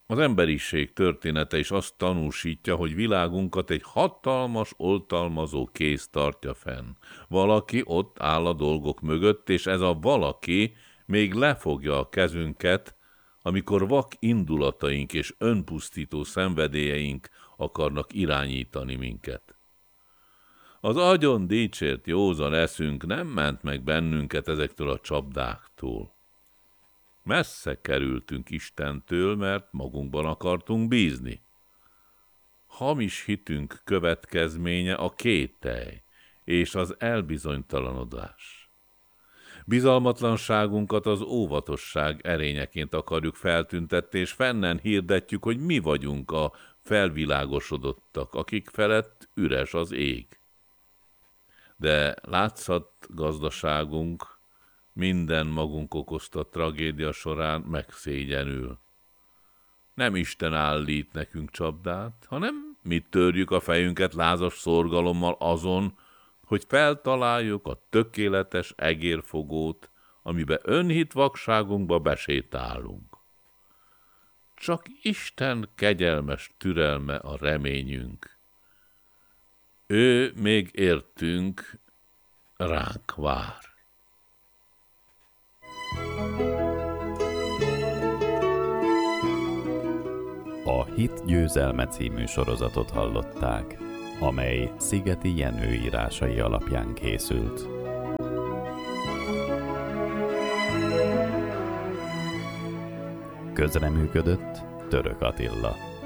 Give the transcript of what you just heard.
Az emberiség története is azt tanúsítja, hogy világunkat egy hatalmas, oltalmazó kéz tartja fenn. Valaki ott áll a dolgok mögött, és ez a valaki még lefogja a kezünket, amikor vak indulataink és önpusztító szenvedélyeink akarnak irányítani minket. Az agyon dicsért józan eszünk nem ment meg bennünket ezektől a csapdáktól. Messze kerültünk Istentől, mert magunkban akartunk bízni. Hamis hitünk következménye a kételj és az elbizonytalanodás. Bizalmatlanságunkat az óvatosság erényeként akarjuk feltüntetni, és fennen hirdetjük, hogy mi vagyunk a felvilágosodottak, akik felett üres az ég. De látszat gazdaságunk minden magunk okozta tragédia során megszégyenül. Nem Isten állít nekünk csapdát, hanem mi törjük a fejünket lázas szorgalommal azon, hogy feltaláljuk a tökéletes egérfogót, amibe önhit vakságunkba besétálunk. Csak Isten kegyelmes türelme a reményünk. Ő még értünk, ránk vár. A Hit győzelme című sorozatot hallották, amely Szigeti Jenő írásai alapján készült. Közreműködött Török Attila.